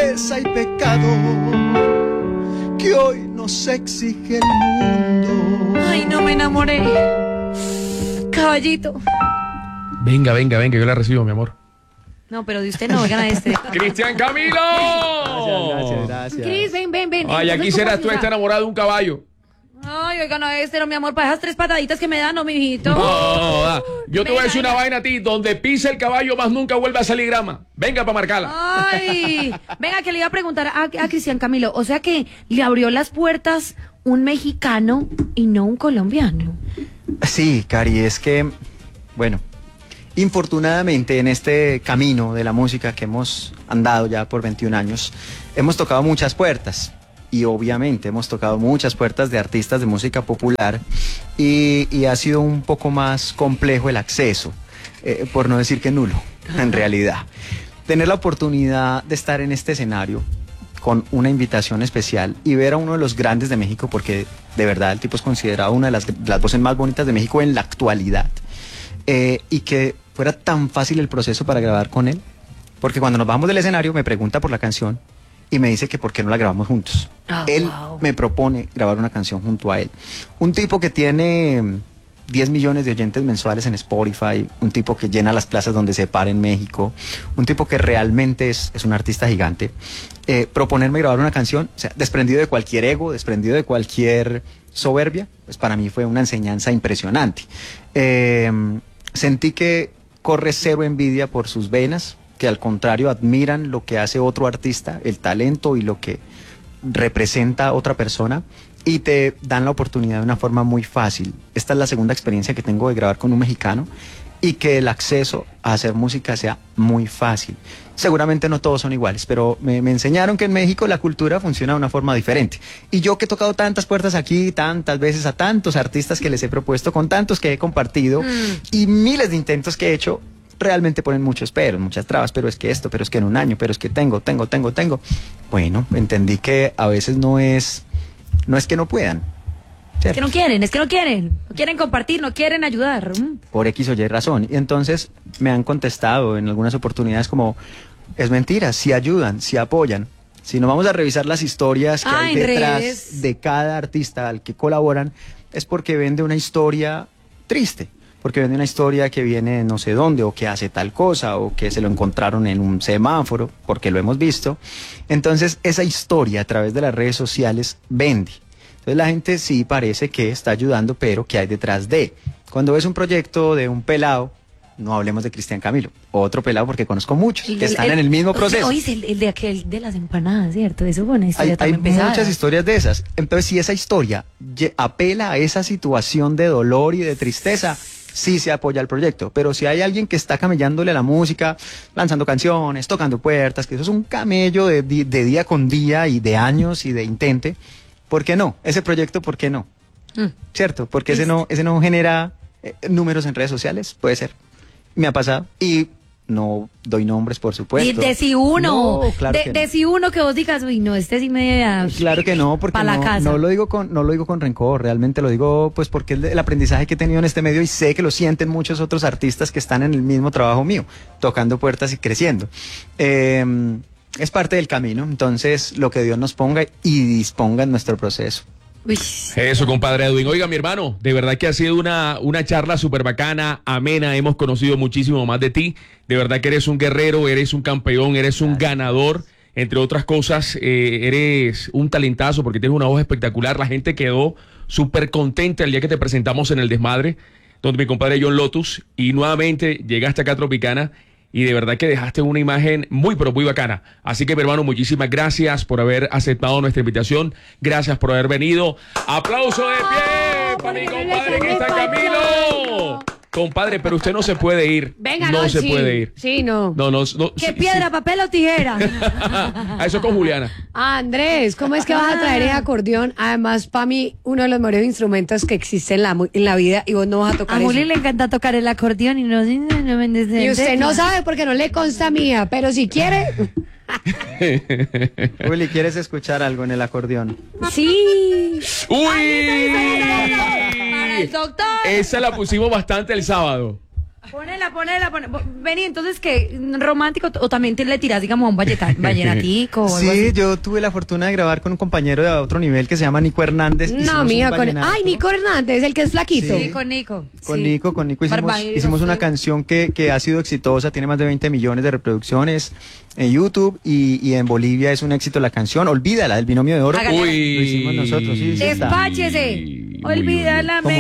tristeza y pecado que hoy nos exige el mundo. Ay, no me enamoré. Caballito. Venga, yo la recibo, mi amor. No, pero de usted no, oigan a este. ¡Cristian Camilo! Gracias. Cris, ven. Ay, ya quisieras tú estar enamorado de un caballo. Ay, oigan a este, no, mi amor, para esas 3 pataditas que me dan, no, mijito. No. Yo te voy a decir una vaina a ti. Donde pisa el caballo, más nunca vuelve a salir grama. Venga para marcarla. Ay, venga, que le iba a preguntar a Cristian Camilo. O sea que le abrió las puertas un mexicano y no un colombiano. Sí, Cari, es que, bueno, infortunadamente en este camino de la música que hemos andado ya por 21 años, hemos tocado muchas puertas. Y obviamente hemos tocado muchas puertas de artistas de música popular y ha sido un poco más complejo el acceso, por no decir que nulo, en realidad. Tener la oportunidad de estar en este escenario con una invitación especial y ver a uno de los grandes de México, porque de verdad el tipo es considerado una de las voces más bonitas de México en la actualidad, y que fuera tan fácil el proceso para grabar con él, porque cuando nos bajamos del escenario me pregunta por la canción y me dice que por qué no la grabamos juntos. Él me propone grabar una canción junto a él. Un tipo que tiene 10 millones de oyentes mensuales en Spotify, un tipo que llena las plazas donde se para en México, un tipo que realmente es un artista gigante. Proponerme grabar una canción, o sea, desprendido de cualquier ego, desprendido de cualquier soberbia, pues para mí fue una enseñanza impresionante. Sentí que corre cero envidia por sus venas, que al contrario admiran lo que hace otro artista, el talento y lo que representa otra persona, y te dan la oportunidad de una forma muy fácil. Esta es la segunda experiencia que tengo de grabar con un mexicano y que el acceso a hacer música sea muy fácil. Seguramente no todos son iguales, pero me enseñaron que en México la cultura funciona de una forma diferente. Y yo que he tocado tantas puertas aquí, tantas veces a tantos artistas que les he propuesto, con tantos que he compartido y miles de intentos que he hecho, realmente ponen muchos peros, muchas trabas, pero es que esto, pero es que en un año, pero es que tengo. Bueno, entendí que a veces no es que no puedan. ¿Cierto? Es que no quieren compartir, no quieren ayudar. Por X o Y razón. Y entonces me han contestado en algunas oportunidades como, es mentira, si ayudan, si apoyan. Si no vamos a revisar las historias que hay detrás de cada artista al que colaboran, es porque vende una historia triste. Porque vende una historia que viene no sé dónde, o que hace tal cosa, o que se lo encontraron en un semáforo, porque lo hemos visto. Entonces, esa historia a través de las redes sociales vende. Entonces, la gente sí parece que está ayudando, pero ¿qué hay detrás de? Cuando ves un proyecto de un pelado, no hablemos de Cristian Camilo, otro pelado, porque conozco muchos que están en el mismo proceso. Hoy es el de aquel de las empanadas, ¿cierto? Eso es una historia también pesada. Hay pesada. muchas historias de esas. Entonces, si esa historia apela a esa situación de dolor y de tristeza, sí se apoya el proyecto. Pero si hay alguien que está camellándole a la música, lanzando canciones, tocando puertas, que eso es un camello de día con día y de años y de intente, ¿por qué no? Ese proyecto, ¿por qué no? ¿Cierto? Porque ese no genera números en redes sociales, puede ser. Me ha pasado. Y no doy nombres, por supuesto. Y de si uno, no, claro que no. si uno que vos digas, uy, no, este sí me... Claro que no, porque no lo digo con rencor, realmente lo digo pues porque el aprendizaje que he tenido en este medio, y sé que lo sienten muchos otros artistas que están en el mismo trabajo mío, tocando puertas y creciendo. Es parte del camino, entonces lo que Dios nos ponga y disponga en nuestro proceso. Uy. Eso, compadre Edwin. Oiga, mi hermano, de verdad que ha sido una charla súper bacana, amena. Hemos conocido muchísimo más de ti. De verdad que eres un guerrero, eres un campeón, eres un ganador. Entre otras cosas, eres un talentazo porque tienes una voz espectacular. La gente quedó súper contenta el día que te presentamos en El Desmadre, donde mi compadre John Lotus, y nuevamente llegaste acá a Tropicana. Y de verdad que dejaste una imagen muy, pero muy bacana. Así que, mi hermano, muchísimas gracias por haber aceptado nuestra invitación. Gracias por haber venido. ¡Aplauso de pie para mi compadre Cristian Camilo! Compadre, pero usted no se puede ir. Venga, no se puede ir. Sí, no. No. ¿Qué sí, piedra, sí. papel o tijera? Eso con Juliana. Andrés, ¿cómo es que vas a traer ese acordeón? Además, para mí, uno de los mejores instrumentos que existe en la vida, y vos no vas a tocar A Juli eso. le encanta tocar el acordeón y no me Y usted no sabe porque no le consta mía, pero si quiere... Juli, ¿quieres escuchar algo en el acordeón? Sí. ¡Uy! Para el doctor. Esa la pusimos bastante el sábado. Ponela. Vení, entonces, ¿qué? ¿Romántico o también le tiras, digamos, a un vallenatico o algo Sí, así? yo tuve la fortuna de grabar con un compañero de otro nivel que se llama Nico Hernández. No, Hicimos mija, un con... vallenato. Ay, Nico Hernández, el que es flaquito. Sí, con Nico. Con sí. Nico Barbados. hicimos una canción que ha sido exitosa, tiene más de 20 millones de reproducciones en YouTube y en Bolivia es un éxito la canción. Olvídala, del Binomio de Oro. Hágale. Uy. Lo hicimos nosotros, sí, sí está. Despáchese. Uy, Olvídala, Como